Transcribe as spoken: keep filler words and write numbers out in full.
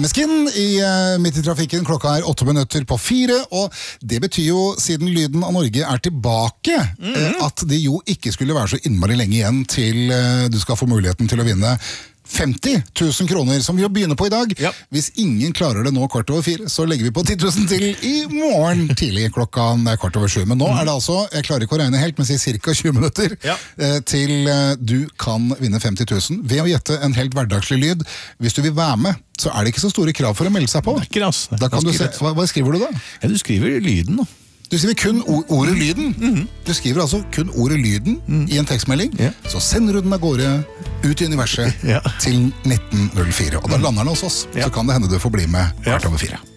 Måneskin i uh, midt i trafikken. Klokka er åtte minutter på fire, og det betyr jo, siden Lyden av Norge er tilbake, mm-hmm. uh, at det jo ikke skulle være så innmari lenge igjen til uh, du skal få muligheten til å vinne femti tusen kroner, som vi begynner på i dag. Ja. Hvis ingen klarer det nå kvart over fire, så legger vi på ti tusen til i morgen tidlig klokka kvart over sju. Men nå er det altså, jeg klarer ikke å regne helt, men si cirka tjue minutter ja. til du kan vinne femti tusen ved å gjette en helt hverdagslig lyd. Hvis du vil være med, så er det ikke så store krav for å melde seg på. Det er ikke rass. Da kan du se, hva, hva skriver du da? Ja, du skriver lyden da. Du skriver kun ordet lyden. Mm-hmm. Du skriver altså kun ordet lyden mm. i en tekstmelding. Yeah. Så sender du den av gårde ut i universet yeah. til nitten null fire. Og da lander den hos oss. Yeah. Så kan det hende du får bli med hvert over fire.